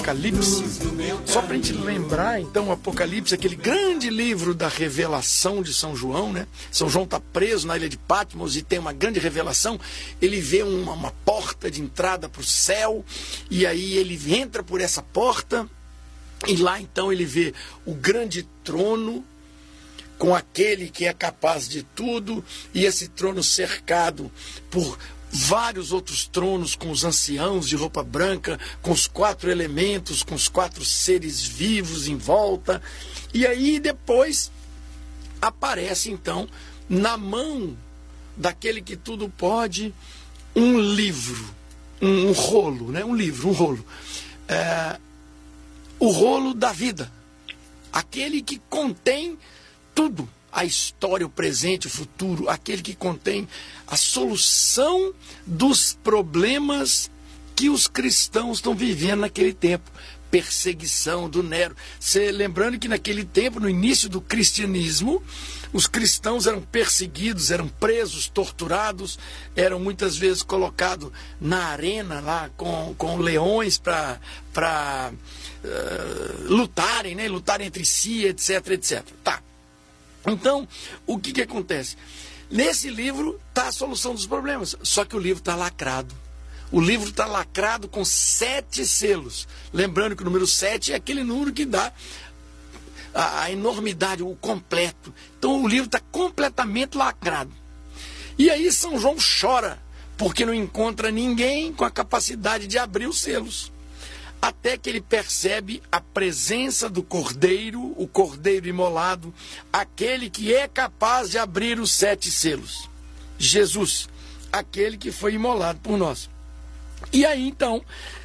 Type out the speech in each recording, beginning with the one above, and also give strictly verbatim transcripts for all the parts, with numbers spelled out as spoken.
Apocalipse, só para a gente lembrar, então, o Apocalipse, aquele grande livro da revelação de São João, né? São João está preso na ilha de Patmos e tem uma grande revelação. Ele vê uma, uma porta de entrada para o céu, e aí ele entra por essa porta, e lá então ele vê o grande trono, com aquele que é capaz de tudo, e esse trono cercado por vários outros tronos, com os anciãos de roupa branca, com os quatro elementos, com os quatro seres vivos em volta. E aí depois aparece então na mão daquele que tudo pode um livro, um, um rolo, né? um livro, um rolo. É, o rolo da vida, aquele que contém tudo. A história, o presente, o futuro, aquele que contém a solução dos problemas que os cristãos estão vivendo naquele tempo. Perseguição do Nero. Cê, lembrando que naquele tempo, no início do cristianismo, os cristãos eram perseguidos, eram presos, torturados, eram muitas vezes colocados na arena lá com, com leões para para uh, lutarem, né? lutarem entre si, etc, etcétera. Tá. Então, o que, que acontece? Nesse livro está a solução dos problemas, só que o livro está lacrado. O livro está lacrado com sete selos. Lembrando que o número sete é aquele número que dá a, a enormidade, o completo. Então o livro está completamente lacrado. E aí São João chora, porque não encontra ninguém com a capacidade de abrir os selos. Até que ele percebe a presença do Cordeiro, o Cordeiro imolado, aquele que é capaz de abrir os sete selos. Jesus, aquele que foi imolado por nós. E aí então,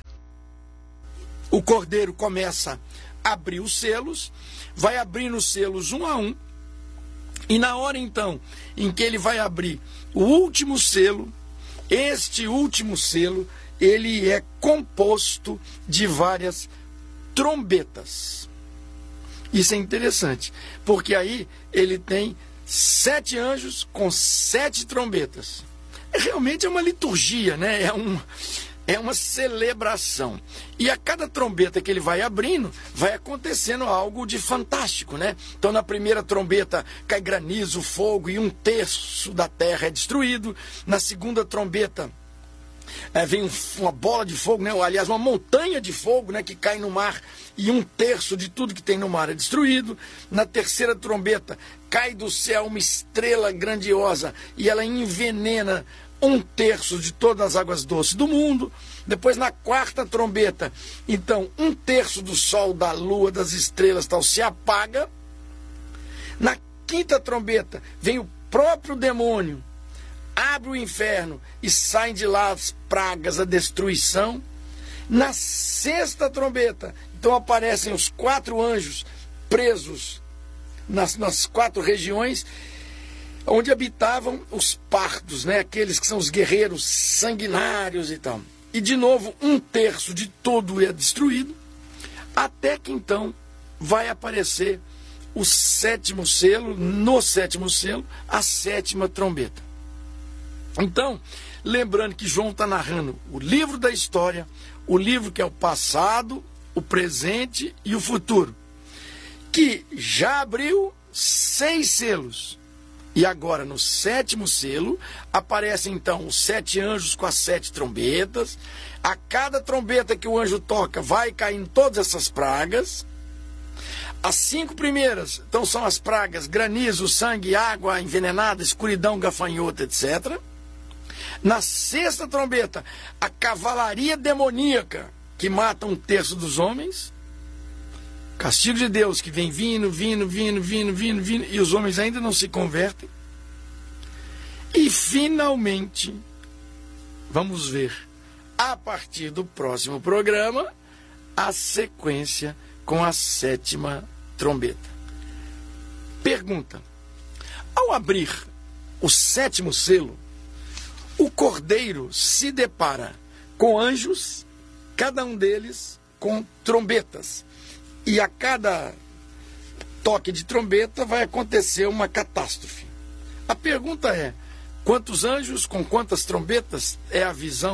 o Cordeiro começa a abrir os selos, vai abrindo os selos um a um, e na hora então em que ele vai abrir o último selo, este último selo, ele é composto de várias trombetas. Isso é interessante, porque aí ele tem sete anjos com sete trombetas. Realmente é uma liturgia, né? É, um, é uma celebração. E a cada trombeta que ele vai abrindo, vai acontecendo algo de fantástico, né? Então na primeira trombeta cai granizo, fogo e um terço da terra é destruído. Na segunda trombeta É, vem um, uma bola de fogo, né? aliás, uma montanha de fogo, né? que cai no mar, e um terço de tudo que tem no mar é destruído. Na terceira trombeta, cai do céu uma estrela grandiosa, e ela envenena um terço de todas as águas doces do mundo. Depois, na quarta trombeta, então, um terço do sol, da lua, das estrelas, tal, se apaga. Na quinta trombeta, vem o próprio demônio, abre o inferno e saem de lá as pragas, a destruição. Na sexta trombeta, então aparecem os quatro anjos presos nas, nas quatro regiões onde habitavam os pardos, né? Aqueles que são os guerreiros sanguinários e tal. E de novo, um terço de todo é destruído, até que então vai aparecer o sétimo selo, no sétimo selo, a sétima trombeta. Então, lembrando que João está narrando o livro da história, o livro que é o passado, o presente e o futuro, que já abriu seis selos. E agora, no sétimo selo, aparecem então os sete anjos com as sete trombetas. A cada trombeta que o anjo toca, vai caindo todas essas pragas. As cinco primeiras, então, são as pragas: granizo, sangue, água envenenada, escuridão, gafanhoto, etcétera. Na sexta trombeta, a cavalaria demoníaca, que mata um terço dos homens. Castigo de Deus, que vem vindo, vindo, vindo, vindo, vindo, vindo, e os homens ainda não se convertem. E, finalmente, vamos ver, a partir do próximo programa, a sequência com a sétima trombeta. Pergunta: ao abrir o sétimo selo, o Cordeiro se depara com anjos, cada um deles com trombetas. E a cada toque de trombeta vai acontecer uma catástrofe. A pergunta é: quantos anjos com quantas trombetas? É a visão